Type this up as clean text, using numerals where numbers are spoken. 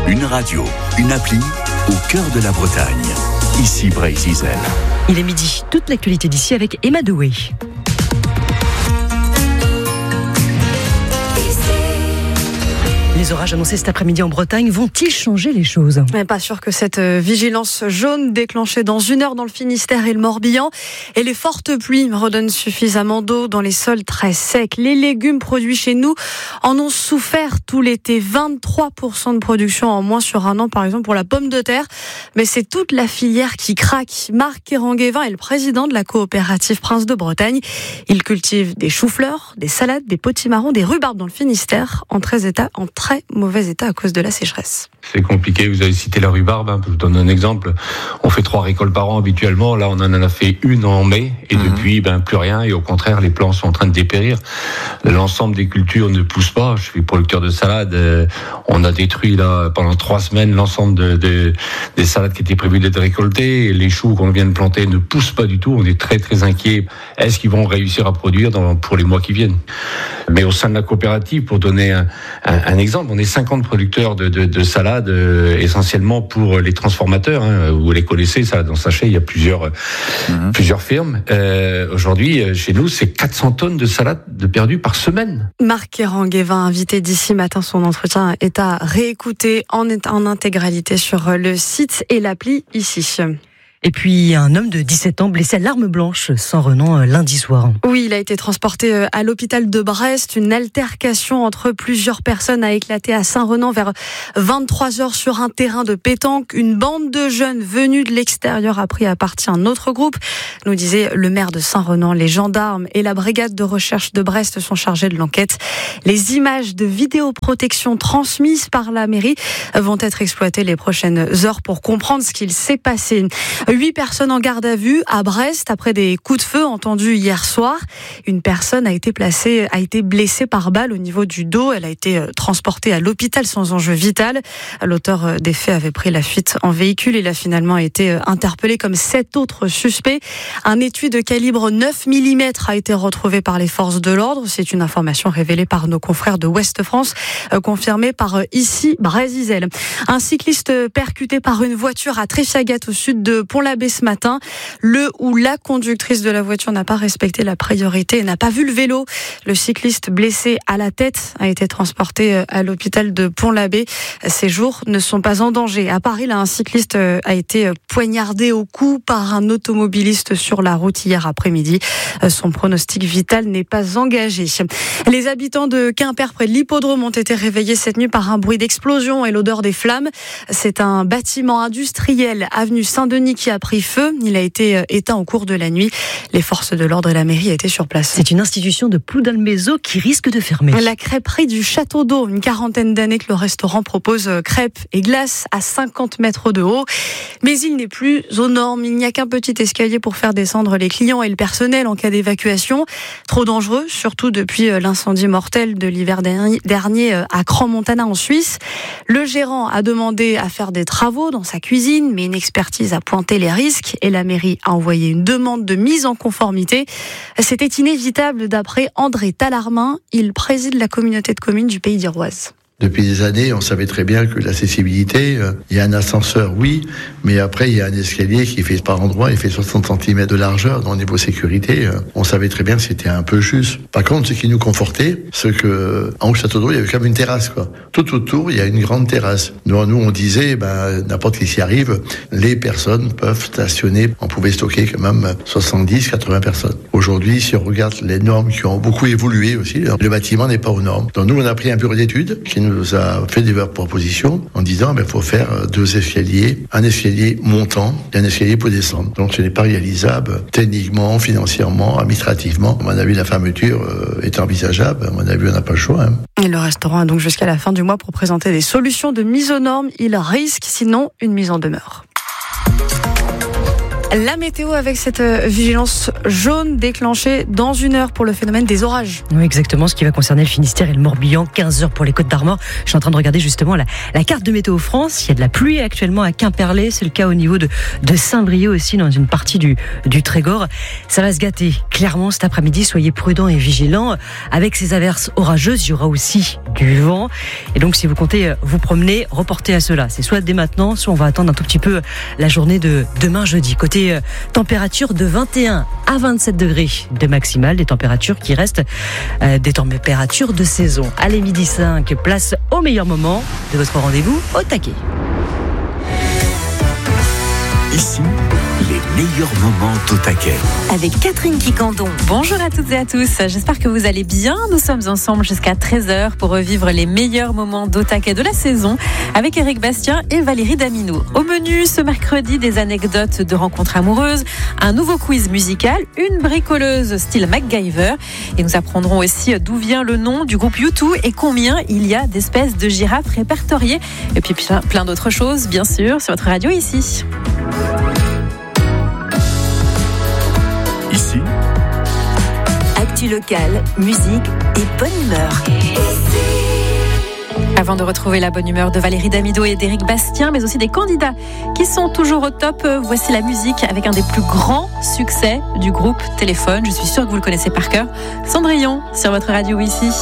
Une radio, une appli au cœur de la Bretagne. Ici Brésil. Il est midi. Toute l'actualité d'ici avec Emma Doué. Les orages annoncés cet après-midi en Bretagne vont-ils changer les choses ? Mais pas sûr que cette vigilance jaune déclenchée dans 1 heure dans le Finistère et le Morbihan et les fortes pluies redonnent suffisamment d'eau dans les sols très secs. Les légumes produits chez nous en ont souffert tout l'été. 23% de production en moins sur un an, par exemple, pour la pomme de terre. Mais c'est toute la filière qui craque. Marc Keranguevin est le président de la coopérative Prince de Bretagne. Il cultive des choux-fleurs, des salades, des potimarrons, des rhubarbes dans le Finistère en très mauvais état à cause de la sécheresse. C'est compliqué, vous avez cité la rhubarbe, je vous donne un exemple. On fait 3 récoltes par an habituellement, là on en a fait une en mai, et depuis plus rien, et au contraire les plants sont en train de dépérir. L'ensemble des cultures ne pousse pas. Je suis producteur de salades, on a détruit là pendant 3 semaines l'ensemble des salades qui étaient prévues d'être récoltées, et les choux qu'on vient de planter ne poussent pas du tout. On est très très inquiets. Est-ce qu'ils vont réussir à produire pour les mois qui viennent? Mais au sein de la coopérative, pour donner un exemple, on est 50 producteurs de salades, essentiellement pour les transformateurs. Vous les connaissez, salades en sachet, il y a plusieurs firmes. Aujourd'hui, chez nous, c'est 400 tonnes de salades perdues par semaine. Marc Keranguevin, invité d'ici matin, son entretien est à réécouter en intégralité sur le site et l'appli ici. Et puis, un homme de 17 ans blessé à l'arme blanche sans renom lundi soir. Oui, il a été transporté à l'hôpital de Brest. Une altercation entre plusieurs personnes a éclaté à Saint-Renan vers 23h sur un terrain de pétanque. Une bande de jeunes venus de l'extérieur a pris à partie un autre groupe, nous disait le maire de Saint-Renan. Les gendarmes et la brigade de recherche de Brest sont chargés de l'enquête. Les images de vidéoprotection transmises par la mairie vont être exploitées les prochaines heures pour comprendre ce qu'il s'est passé. 8 personnes en garde à vue à Brest après des coups de feu entendus hier soir. Une personne a été blessée par balle au niveau du dos. Elle a été transportée à l'hôpital sans enjeu vital. L'auteur des faits avait pris la fuite en véhicule. Il a finalement été interpellé comme 7 autres suspects. Un étui de calibre 9 mm a été retrouvé par les forces de l'ordre. C'est une information révélée par nos confrères de Ouest France, confirmée par ici Brésil. Un cycliste percuté par une voiture à Tréfiagat au sud de Pont-l'Abbé ce matin. Le ou la conductrice de la voiture n'a pas respecté la priorité et n'a pas vu le vélo. Le cycliste blessé à la tête a été transporté à l'hôpital de Pont-l'Abbé. Ses jours ne sont pas en danger. À Paris, là, un cycliste a été poignardé au cou par un automobiliste sur la route hier après-midi. Son pronostic vital n'est pas engagé. Les habitants de Quimper, près de l'hippodrome, ont été réveillés cette nuit par un bruit d'explosion et l'odeur des flammes. C'est un bâtiment industriel, avenue Saint-Denis, qui a pris feu. Il a été éteint au cours de la nuit. Les forces de l'ordre et la mairie étaient sur place. C'est une institution de Ploudalmézeau qui risque de fermer. La crêperie du Château d'Eau, une quarantaine d'années que le restaurant propose crêpes et glaces à 50 mètres de haut. Mais il n'est plus aux normes. Il n'y a qu'un petit escalier pour faire descendre les clients et le personnel en cas d'évacuation. Trop dangereux, surtout depuis l'incendie mortel de l'hiver dernier à Crans-Montana en Suisse. Le gérant a demandé à faire des travaux dans sa cuisine, mais une expertise a pointé les risques et la mairie a envoyé une demande de mise en conformité. C'était inévitable d'après André Tallarmin. Il préside la communauté de communes du Pays d'Iroise. Depuis des années, on savait très bien que l'accessibilité, il y a un ascenseur, oui, mais après, il y a un escalier qui fait par endroit, il fait 60 cm de largeur, donc au niveau sécurité, on savait très bien que c'était un peu juste. Par contre, ce qui nous confortait, c'est que, en Château d'Eau, il y avait quand même une terrasse, quoi. Tout autour, il y a une grande terrasse. Nous, on disait, n'importe qui s'y arrive, les personnes peuvent stationner. On pouvait stocker quand même 70, 80 personnes. Aujourd'hui, si on regarde les normes qui ont beaucoup évolué aussi, le bâtiment n'est pas aux normes. Donc nous, on a pris un bureau d'études qui nous a fait des propositions en disant il faut faire 2 escaliers, un escalier montant et un escalier pour descendre. Donc ce n'est pas réalisable techniquement, financièrement, administrativement. À mon avis, la fermeture est envisageable. À mon avis, on n'a pas le choix. Et le restaurant a donc jusqu'à la fin du mois pour présenter des solutions de mise aux normes. Il risque sinon une mise en demeure. La météo avec cette vigilance jaune déclenchée dans 1 heure pour le phénomène des orages. Oui, exactement, ce qui va concerner le Finistère et le Morbihan, 15 heures pour les Côtes d'Armor. Je suis en train de regarder justement la carte de Météo France. Il y a de la pluie actuellement à Quimperlé, c'est le cas au niveau de Saint-Brieuc aussi, dans une partie du Trégor. Ça va se gâter, clairement cet après-midi, soyez prudents et vigilants. Avec ces averses orageuses, il y aura aussi du vent. Et donc si vous comptez vous promener, reportez à cela. C'est soit dès maintenant, soit on va attendre un tout petit peu la journée de demain jeudi. Côté température de 21 à 27 degrés de maximale, des températures qui restent des températures de saison. Allez, 12h05, place au meilleur moment de votre rendez-vous au taquet. Ici, les meilleurs moments au taquet. Avec Catherine Quicandon. Bonjour à toutes et à tous, j'espère que vous allez bien. Nous sommes ensemble jusqu'à 13h pour revivre les meilleurs moments d'au taquet de la saison avec Éric Bastien et Valérie Damineau. Au menu ce mercredi, des anecdotes de rencontres amoureuses, un nouveau quiz musical, une bricoleuse style MacGyver et nous apprendrons aussi d'où vient le nom du groupe U2 et combien il y a d'espèces de girafes répertoriées et puis plein d'autres choses bien sûr sur votre radio ici. Ici, actu locale, musique et bonne humeur. Avant de retrouver la bonne humeur de Valérie Damineau et d'Éric Bastien, mais aussi des candidats qui sont toujours au top, voici la musique avec un des plus grands succès du groupe Téléphone. Je suis sûre que vous le connaissez par cœur. Cendrillon sur votre radio ici.